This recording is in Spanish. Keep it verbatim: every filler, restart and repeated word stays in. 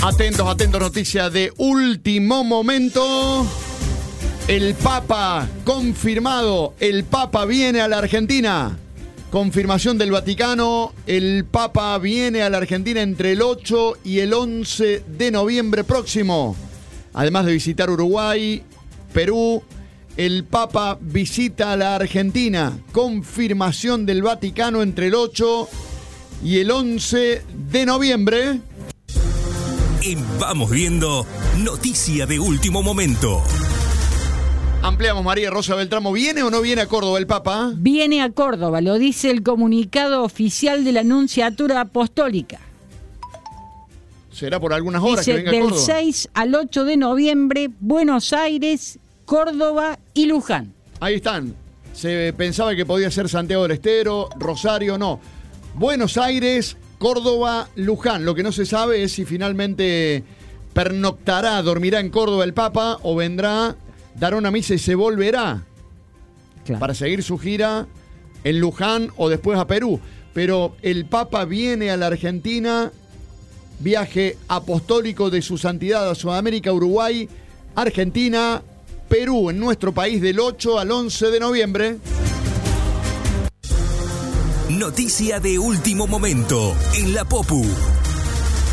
Atentos, atentos, noticia de último momento. El Papa confirmado, el Papa viene a la Argentina. Confirmación del Vaticano, el Papa viene a la Argentina entre el ocho y el once de noviembre próximo. Además de visitar Uruguay, Perú, el Papa visita a la Argentina. Confirmación del Vaticano entre el ocho y el once de noviembre. En Vamos Viendo, noticia de último momento. Ampliamos, María Rosa Beltramo. ¿Viene o no viene a Córdoba el Papa? Viene a Córdoba, lo dice el comunicado oficial de la Nunciatura Apostólica. ¿Será por algunas horas dice, que venga a del Córdoba? seis al ocho de noviembre, Buenos Aires, Córdoba y Luján. Ahí están. Se pensaba que podía ser Santiago del Estero, Rosario, no. Buenos Aires, Córdoba, Luján. Lo que no se sabe es si finalmente pernoctará, dormirá en Córdoba el Papa o vendrá, dará una misa y se volverá claro. para seguir su gira en Luján o después a Perú. Pero el Papa viene a la Argentina, viaje apostólico de su santidad a Sudamérica, Uruguay, Argentina, Perú, en nuestro país del ocho al once de noviembre. Noticia de último momento en la Popu.